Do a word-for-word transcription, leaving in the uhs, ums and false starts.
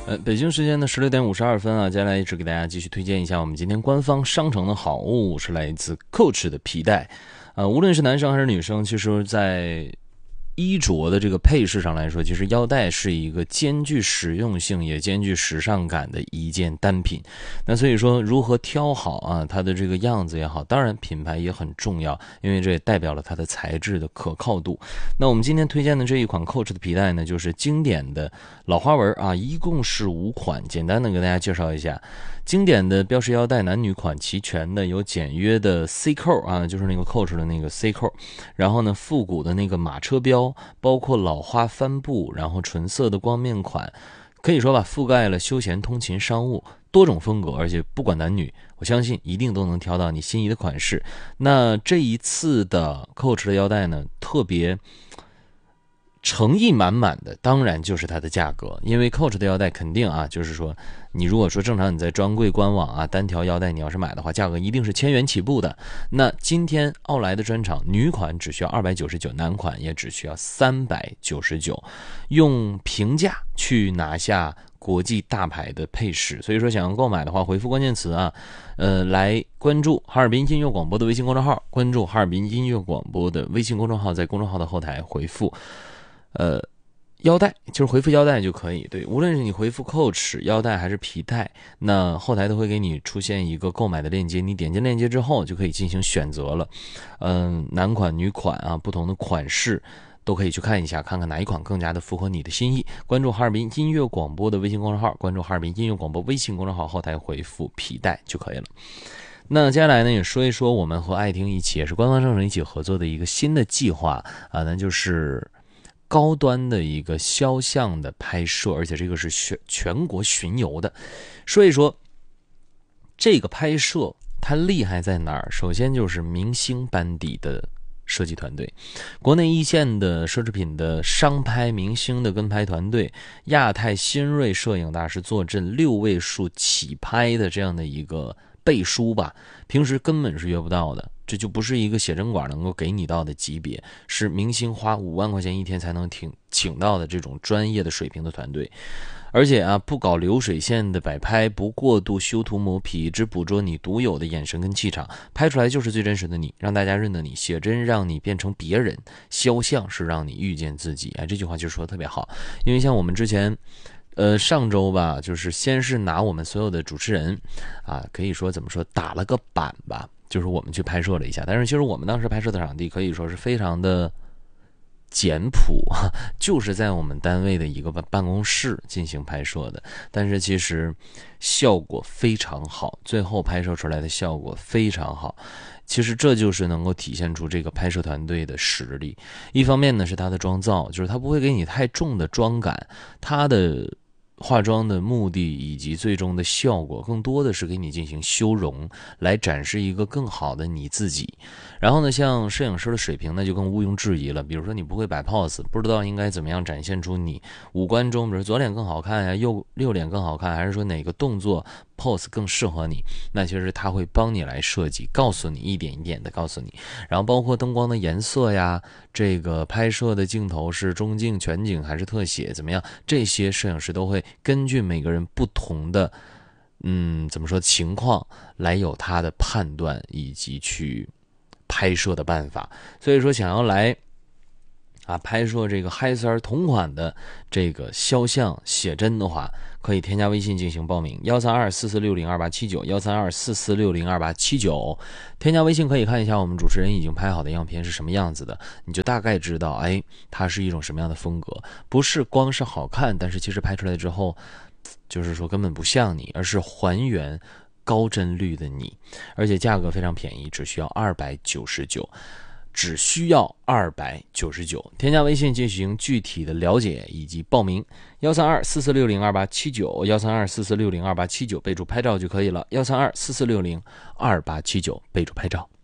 呃，北京时间的十六点五十二分啊，接下来一直给大家继续推荐一下我们今天官方商城的好物，是来自 Coach 的皮带。呃，无论是男生还是女生，其实在衣着的这个配饰上来说，其实腰带是一个兼具实用性也兼具时尚感的一件单品。那所以说如何挑好啊，它的这个样子也好，当然品牌也很重要，因为这也代表了它的材质的可靠度。那我们今天推荐的这一款 Coach 的皮带呢，就是经典的老花纹啊，一共是五款，简单的给大家介绍一下。经典的标识腰带，男女款齐全的，有简约的 C 扣啊，就是那个 Coach 的那个 C 扣，然后呢复古的那个马车标，包括老花帆布，然后纯色的光面款，可以说吧，覆盖了休闲、通勤、商务多种风格，而且不管男女，我相信一定都能挑到你心仪的款式。那这一次的 Coach 的腰带呢，特别诚意满满的，当然就是它的价格，因为 Coach 的腰带肯定啊，就是说你如果说正常你在专柜官网啊，单条腰带你要是买的话，价格一定是千元起步的。那今天奥莱的专场，女款只需要二百九十九，男款也只需要三百九十九，用平价去拿下国际大牌的配饰。所以说想要购买的话，回复关键词啊，呃，来关注哈尔滨音乐广播的微信公众号，关注哈尔滨音乐广播的微信公众号，在公众号的后台回复呃，腰带，就是回复腰带就可以。对，无论是你回复 Coach 腰带还是皮带，那后台都会给你出现一个购买的链接，你点击链接之后就可以进行选择了。嗯、呃，男款、女款啊，不同的款式都可以去看一下，看看哪一款更加的符合你的心意。关注哈尔滨音乐广播的微信公众号，关注哈尔滨音乐广播微信公众号，后台回复皮带就可以了。那接下来呢，也说一说我们和爱听一起，也是官方商城一起合作的一个新的计划啊，那就是高端的一个肖像的拍摄，而且这个是全全国巡游的。说一说这个拍摄它厉害在哪儿？首先就是明星班底的设计团队，国内一线的奢侈品的商拍明星的跟拍团队，亚太新锐摄影大师坐镇，六位数起拍的这样的一个背书吧，平时根本是约不到的。这就不是一个写真馆能够给你到的级别，是明星花五万块钱一天才能请请到的这种专业的水平的团队。而且啊，不搞流水线的摆拍，不过度修图磨皮，只捕捉你独有的眼神跟气场，拍出来就是最真实的你，让大家认得你。写真让你变成别人，肖像是让你遇见自己。哎，这句话就说得特别好，因为像我们之前呃，上周吧，就是先是拿我们所有的主持人啊，可以说怎么说，打了个板吧，就是我们去拍摄了一下。但是其实我们当时拍摄的场地可以说是非常的简朴，就是在我们单位的一个办公室进行拍摄的，但是其实效果非常好，最后拍摄出来的效果非常好。其实这就是能够体现出这个拍摄团队的实力。一方面呢是它的妆造，就是它不会给你太重的妆感，它的化妆的目的以及最终的效果更多的是给你进行修容，来展示一个更好的你自己。然后呢，像摄影师的水平那就更毋庸置疑了，比如说你不会摆 pose， 不知道应该怎么样展现出你五官中，比如左脸更好看呀，右右脸更好看，还是说哪个动作 pose 更适合你，那其实他会帮你来设计，告诉你一点一点的告诉你。然后包括灯光的颜色呀，这个拍摄的镜头是中镜、全景还是特写怎么样，这些摄影师都会根据每个人不同的嗯怎么说情况来有他的判断以及去拍摄的办法。所以说想要来啊拍摄这个嗨丝儿同款的这个肖像写真的话，可以添加微信进行报名，幺三二四四六零二八七九，幺三二四四六零二八七九。添加微信可以看一下我们主持人已经拍好的样片是什么样子的，你就大概知道，哎，它是一种什么样的风格，不是光是好看，但是其实拍出来之后，就是说根本不像你，而是还原高帧率的你，而且价格非常便宜，只需要二百九十九。只需要二百九十九，添加微信进行具体的了解以及报名，幺三二四四六零二八七九，幺三二四四六零二八七九，备注拍照就可以了，幺三二四四六零二八七九，备注拍照。